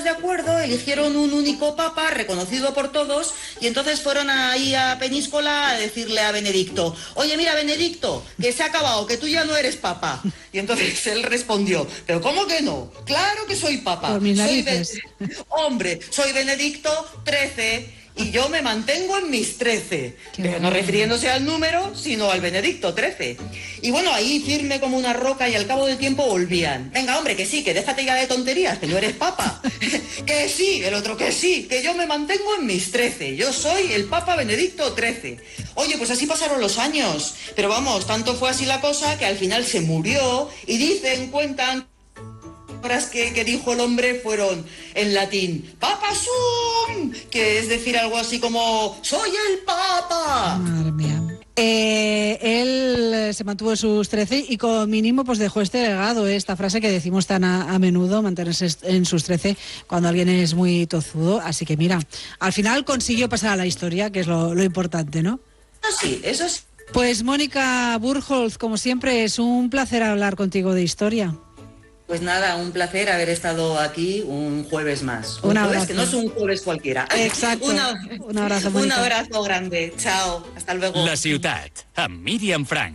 de acuerdo, eligieron un único papa reconocido por todos y entonces fueron ahí a Peñíscola a decirle a Benedicto: oye, mira, Benedicto, que se ha acabado, que tú ya no eres papa. Y entonces él respondió: ¿pero cómo que no? Claro que soy papa. Por mis narices. Hombre, soy Benedicto XIII. Y yo me mantengo en mis 13, pero no refiriéndose al número, sino al Benedicto XIII. Y bueno, ahí firme como una roca y al cabo del tiempo volvían. Venga, hombre, que sí, que déjate ya de tonterías, que no eres papa. Que sí, el otro que sí, que yo me mantengo en mis 13. Yo soy el Papa Benedicto XIII. Oye, pues así pasaron los años. Pero vamos, tanto fue así la cosa que al final se murió y cuentan que dijo el hombre fueron en latín Papa sum, que es decir algo así como soy el Papa. Madre mía. Él se mantuvo en sus 13 y como mínimo pues dejó este legado, esta frase que decimos tan a menudo, mantenerse en sus 13 cuando alguien es muy tozudo. Así que mira, al final consiguió pasar a la historia, que es lo importante, ¿no? Sí, eso sí. Pues Mónica Burholz, como siempre, es un placer hablar contigo de historia. Pues nada, un placer haber estado aquí un jueves más. Un abrazo. Jueves que no es un jueves cualquiera. Exacto. Un abrazo, Mónica. Un abrazo grande. Chao. Hasta luego. La ciutat, amb Míriam Frank.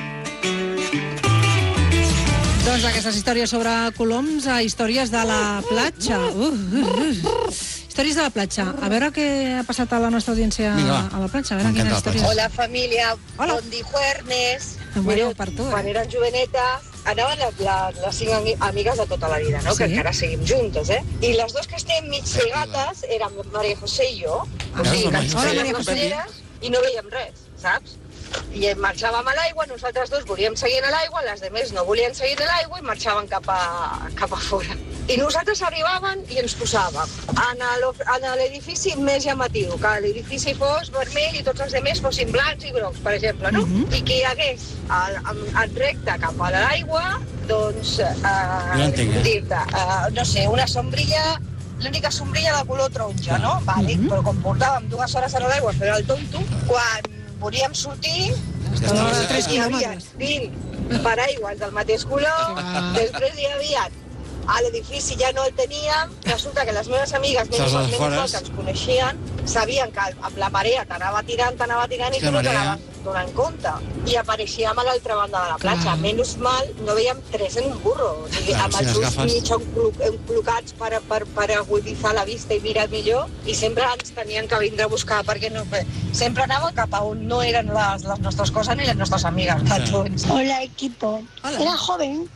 Doncs aquestes històries sobre coloms a històries de la platja. Històries de la platja. A veure què ha passat a la nostra audiència a la platja. A veure quines històries. Hola, família. Hola. Bon jueves. Bueno, per tu, Quan eren jovenetes, anaven les 5 amigues de tota la vida, no? Sí. Que encara seguim juntes, I les dos que estem mig cegates érem Maria José i jo. O sigui, que ens Hola, fèiem Maria les José. ulleres i no veiem res, saps? I marxàvem a l'aigua, nosaltres dos volíem seguir a l'aigua, les demés no volien seguir a l'aigua i marxaven cap a fora. I nosaltres arribàvem i ens posàvem en l'edifici més llamatiu, que l'edifici fos vermell i tots els demés fossin blancs i grocs, per exemple, no? I que hi hagués en recte cap a l'aigua, doncs, dir-te, no sé, una sombrilla, l'única sombrilla de color taronja, no? Vale, però com portàvem 2 hores a l'aigua fent el tonto, quan volíem sortir, hi havia 20 paraigües del mateix color, després hi havia a l'edifici ja no el teníem, resulta que les meves amigues, menys mal que ens coneixien, sabien que amb la marea t'anava tirant i tu no t'anaves donant compte. I apareixíem a l'altra banda de la platja. Menys mal, no veiem 3 en un burro. O sigui, amb els ulls mig enclocats per agudizar la vista i mirar millor, i sempre ens tenien que vindre a buscar, perquè no, sempre anàvem cap a on no eren les nostres coses ni les nostres amigues. Hola, equipo. Era joven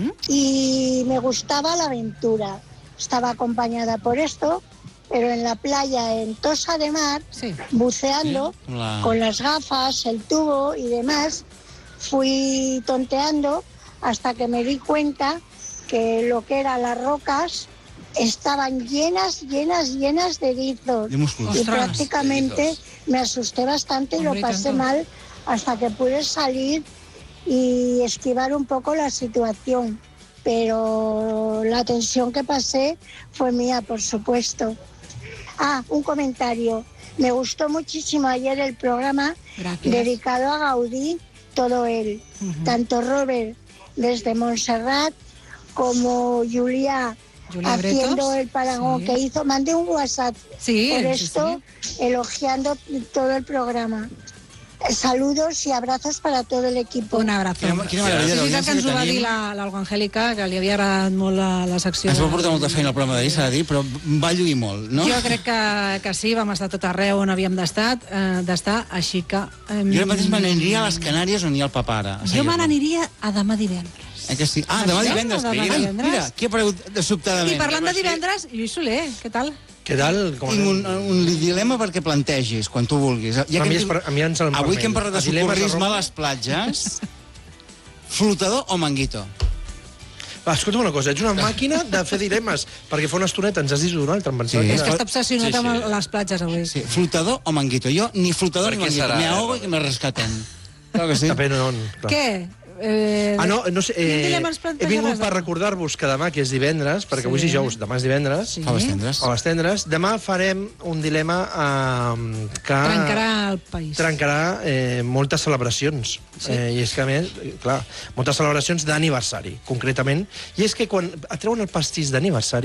y me gustaba la aventura. Estaba acompañada por esto, pero en la playa en Tossa de Mar, buceando, con las gafas, el tubo y demás, fui tonteando hasta que me di cuenta que lo que eran las rocas estaban llenas de erizos. Y prácticamente me asusté bastante y lo pasé mal hasta que pude salir y esquivar un poco la situación, pero la tensión que pasé fue mía, por supuesto. Un comentario. Me gustó muchísimo ayer el programa dedicado a Gaudí, todo él. Tanto Robert desde Montserrat como Julià haciendo Bretos, el parangón que hizo. Mandé un WhatsApp por esto, elogiando todo el programa. Saludos y abrazos para todo el equipo. Un abrazo. Quina meravella Sí, que ens ho va dir l'Algo Angélica, que li havia agradat molt la secció. Ens va portar molta feina el programa d'ahir, s'ha de dir, però va lluir molt, no? Jo crec que sí, vam estar tot arreu on havíem d'estar, així que... Jo mateix me n'aniria a les Canàries on hi ha el papa ara. Jo me n'aniria a demà divendres. Que sí? Demà divendres. Mira, qui ha aparegut sobtadament. I parlant de divendres, Lluís Soler, què tal? Què tal? Tinc un dilema perquè plantegis, quan tu vulguis. Avui que hem parlat de socorrisme a les platges, flotador o manguito? Va, escolta'm una cosa, ets una màquina de fer dilemes, perquè fa una estoneta ens has dit un altre. És que està obsessionat amb les platges avui. Flotador o manguito? Jo ni flotador ni manguito, me ahogo i me rescaten. Clar que sí. Depèn on. Què? No sé, he vingut per recordar-vos que demà, que és divendres, perquè avui és dijous, demà és divendres, a les tendres, demà farem un dilema que trencarà el país, trencarà moltes celebracions, i és que a més, clar, moltes celebracions d'aniversari, concretament, i és que quan et treuen el pastís d'aniversari